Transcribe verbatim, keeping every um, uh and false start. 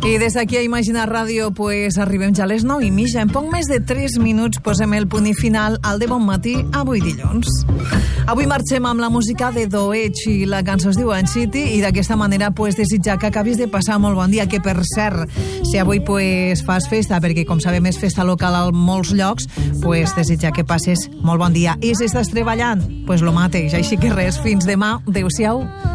I des d'aquí a Imagina Ràdio pues, arribem ja a les nou i mitja. En poc més de tres minuts posem el punt i final al de Bon Matí avui dilluns. Avui marxem amb la música de Doech i la cançó es diu City i d'aquesta manera pues, desitjar que acabis de passar molt bon dia, que per cert, si avui pues, fas festa, perquè com sabem és festa local a molts llocs, pues, desitjar que passes molt bon dia. I si estàs treballant, pues lo mateix. Així que res, fins demà. Adéu-siau.